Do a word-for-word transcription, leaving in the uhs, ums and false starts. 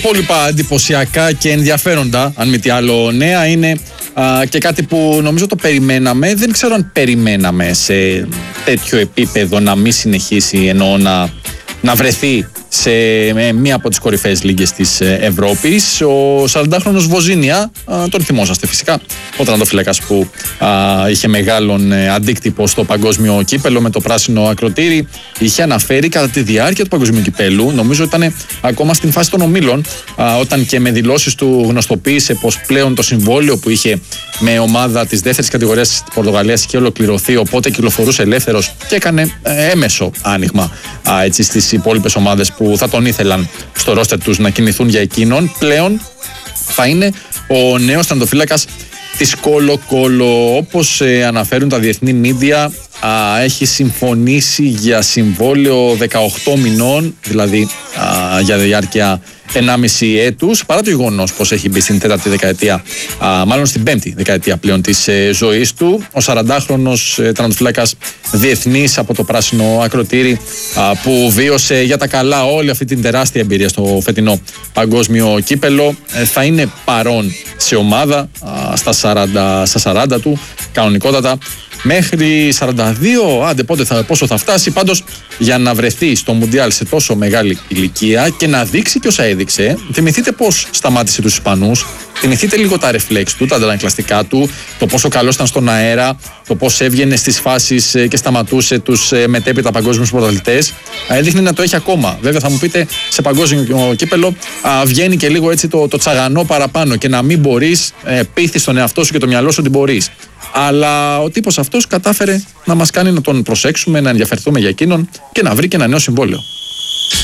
υπόλοιπα εντυπωσιακά και ενδιαφέροντα, αν μη τι άλλο, νέα είναι α, και κάτι που νομίζω το περιμέναμε. Δεν ξέρω αν περιμέναμε σε τέτοιο επίπεδο να μην συνεχίσει, εννοώ να, να βρεθεί σε μία από τις κορυφαίες λίγες της Ευρώπης. Ο σαραντάχρονος Βοζίνια, α, τον θυμόσαστε φυσικά, ο τερματοφύλακας που α, είχε μεγάλον αντίκτυπο στο παγκόσμιο κύπελο με το πράσινο ακροτήρι, είχε αναφέρει κατά τη διάρκεια του παγκοσμίου κυπέλου, νομίζω ήταν ακόμα στην φάση των ομίλων, α, όταν και με δηλώσεις του γνωστοποίησε πως πλέον το συμβόλαιο που είχε με ομάδα της δεύτερης κατηγορίας της Πορτογαλίας είχε ολοκληρωθεί, οπότε κυκλοφορούσε ελεύθερος και έκανε ε, έμεσο άνοιγμα α, έτσι, στις υπόλοιπες ομάδες που θα τον ήθελαν στο ρόστερ τους να κινηθούν για εκείνον. Πλέον θα είναι ο νέος τερματοφύλακας της Κόλο Κόλο. Όπως ε, αναφέρουν τα διεθνή μίντια, α, έχει συμφωνήσει για συμβόλαιο δεκαοκτώ μηνών, δηλαδή α, για διάρκεια ενάμιση έτους, παρά το γεγονός πως έχει μπει στην τέταρτη δεκαετία, α, μάλλον στην πέμπτη δεκαετία πλέον της ε, ζωής του. Ο σαραντάχρονος ε, τερματοφύλακας διεθνής από το πράσινο ακροτήρι, α, που βίωσε για τα καλά όλη αυτή την τεράστια εμπειρία στο φετινό παγκόσμιο κύπελο, ε, θα είναι παρόν σε ομάδα α, στα, σαράντα, στα σαράντα του κανονικότατα, μέχρι σαράντα δύο, άντε πότε θα, πόσο θα φτάσει, πάντως για να βρεθεί στο Μουντιάλ σε τόσο μεγάλη ηλικία και να δείξει και όσα έδειξε. Θυμηθείτε πως σταμάτησε τους Ισπανούς, θυμηθείτε λίγο τα ρεφλέξ του, τα αντανακλαστικά του, το πόσο καλός ήταν στον αέρα, το πώς έβγαινε στις φάσεις και σταματούσε τους μετέπειτα παγκόσμιους πρωταθλητές. Έδειχνε να το έχει ακόμα. Βέβαια θα μου πείτε, σε παγκόσμιο κύπελο α, βγαίνει και λίγο έτσι το, το τσαγανό παραπάνω και να μην μπορείς, ε, πείθεις τον εαυτό σου και το μυαλό σου ότι μπορείς. Αλλά ο τύπος αυτός κατάφερε να μας κάνει να τον προσέξουμε, να ενδιαφερθούμε για εκείνον και να βρει και ένα νέο συμβόλαιο.